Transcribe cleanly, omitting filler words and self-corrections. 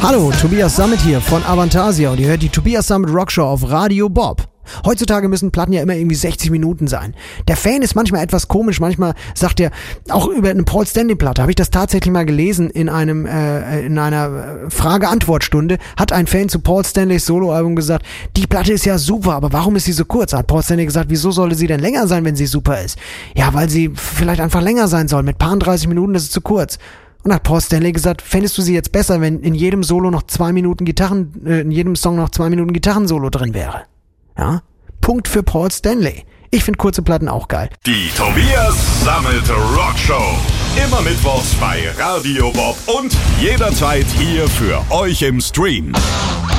Hallo, Tobias Sammet hier von Avantasia und ihr hört die Tobias Sammet Rockshow auf Radio Bob. Heutzutage müssen Platten ja immer irgendwie 60 Minuten sein. Der Fan ist manchmal etwas komisch, manchmal sagt er, auch über eine Paul Stanley Platte, habe ich das tatsächlich mal gelesen in einer Frage-Antwort-Stunde, hat ein Fan zu Paul Stanleys Soloalbum gesagt, die Platte ist ja super, aber warum ist sie so kurz? Hat Paul Stanley gesagt, wieso sollte sie denn länger sein, wenn sie super ist? Ja, weil sie vielleicht einfach länger sein soll, mit paar 30 Minuten, das ist zu kurz. Und hat Paul Stanley gesagt, fändest du sie jetzt besser, wenn in jedem Solo noch 2 Minuten in jedem Song noch 2 Minuten Gitarrensolo drin wäre? Ja? Punkt für Paul Stanley. Ich finde kurze Platten auch geil. Die Tobias Sammet Rockshow. Immer mittwochs bei Radio Bob und jederzeit hier für euch im Stream.